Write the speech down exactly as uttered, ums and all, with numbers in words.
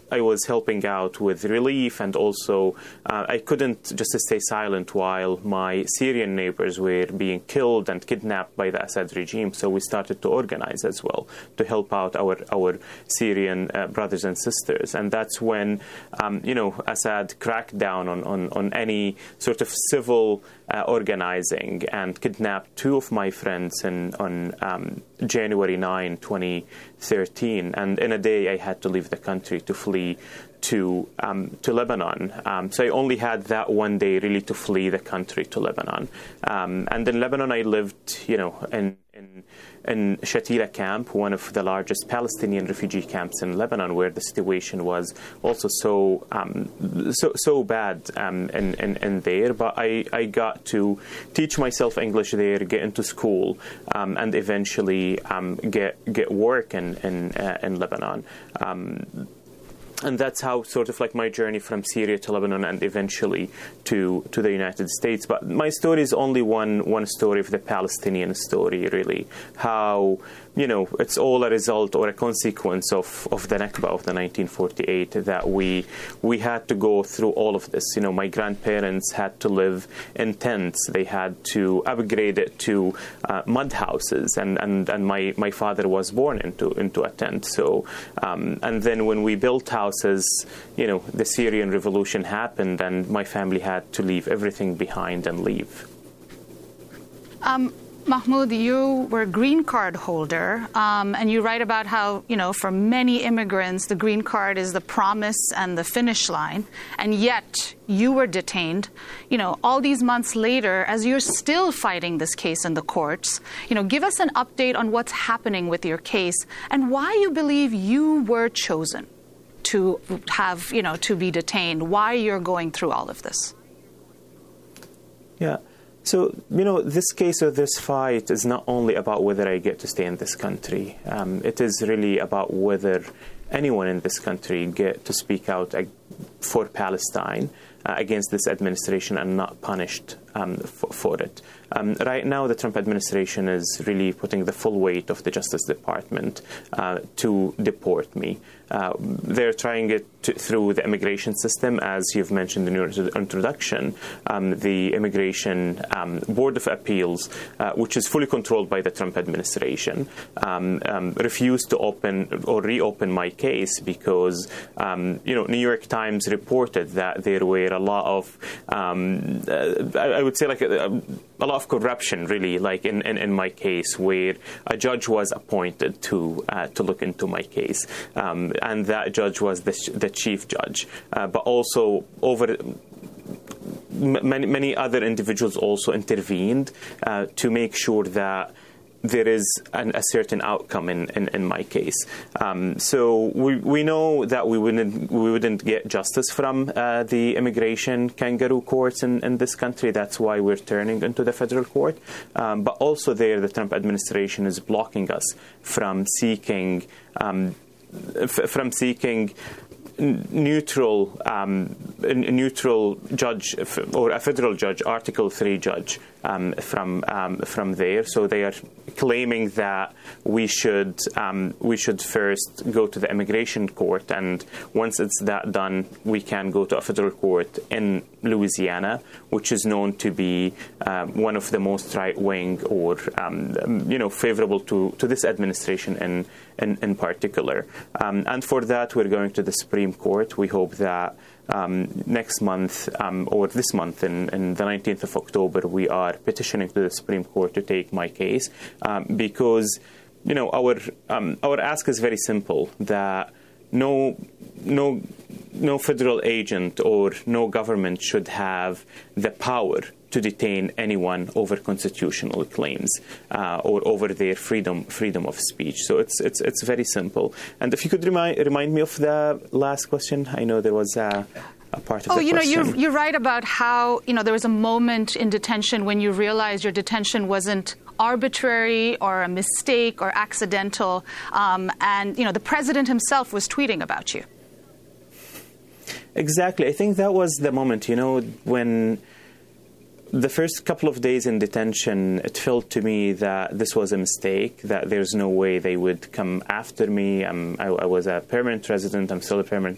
I was helping out with relief, and also uh, I couldn't just stay silent while my Syrian neighbors were being killed and kidnapped by the Assad regime. So we started to organize as well to help out our our Syrian uh, brothers and sisters. And that's when um, you know Assad cracked down on on, on any sort of civil uh, organizing and kidnapped two of my friends in, on um, January ninth, twenty thirteen. And in a day, I had to leave the country to flee to um, to Lebanon. Um, so I only had that one day really to flee the country to Lebanon. Um, and in Lebanon, I lived, you know, in in, in Shatila camp, one of the largest Palestinian refugee camps in Lebanon, where the situation was also so um, so so bad um, in, in in there. But I I got to teach myself English there, get into school, um, and eventually um, get get work in in uh, in Lebanon. Um, And that's how sort of like my journey from Syria to Lebanon and eventually to, to the United States. But my story is only one one story of the Palestinian story, really. How, you know, it's all a result or a consequence of, of the Nakba of the nineteen forty-eight, that we we had to go through all of this. You know, my grandparents had to live in tents. They had to upgrade it to uh, mud houses. And, and, and my, my father was born into, into a tent. So, um, and then when we built houses, Houses, you know, the Syrian revolution happened, and my family had to leave everything behind and leave. Um, Mahmoud, you were a green card holder, um, and you write about how, you know, for many immigrants, the green card is the promise and the finish line, and yet you were detained, you know, all these months later, as you're still fighting this case in the courts. You know, give us an update on what's happening with your case and why you believe you were chosen to have, you know, to be detained, why you're going through all of this. Yeah. So, you know, this case or this fight is not only about whether I get to stay in this country. Um, it is really about whether anyone in this country get to speak out for Palestine uh, against this administration and not punished um, for, for it. Um, right now, the Trump administration is really putting the full weight of the Justice Department uh, to deport me. Uh, they're trying it to, through the immigration system, as you've mentioned in your introduction. Um, the Immigration um, Board of Appeals, uh, which is fully controlled by the Trump administration, um, um, refused to open or reopen my case because, um, you know, New York Times reported that there were a lot of, um, uh, I would say, like a, a lot of corruption, really, like in, in, in my case, where a judge was appointed to uh, to look into my case. Um, and that judge was the, the chief judge. Uh, but also over many, many other individuals also intervened uh, to make sure that there is an, a certain outcome in, in, in my case. Um, so we we know that we wouldn't we wouldn't get justice from uh, the immigration kangaroo courts in, in this country. That's why we're turning into the federal court. Um, but also there, the Trump administration is blocking us from seeking um, f from seeking neutral um, a neutral judge or a federal judge, Article three judge um, from um, from there. So they are claiming that we should um, we should first go to the immigration court, and once it's that done, we can go to a federal court in Louisiana, which is known to be um, one of the most right-wing or um, you know favorable to to this administration in in, in particular. Um, and for that, we're going to the Supreme Court. We hope that um, next month um, or this month, in, in the nineteenth of October, we are petitioning to the Supreme Court to take my case um, because, you know, our um, our ask is very simple: that no no no federal agent or no government should have the power to detain anyone over constitutional claims uh, or over their freedom freedom of speech. So it's it's it's very simple. And if you could remind remind me of the last question, I know there was a, a part of oh, the you question. know, you're you're right about how you know there was a moment in detention when you realized your detention wasn't arbitrary or a mistake or accidental, um, and you know the president himself was tweeting about you. Exactly. I think that was the moment. You know, when the first couple of days in detention, it felt to me that this was a mistake, that there's no way they would come after me. Um, I, I was a permanent resident. I'm still a permanent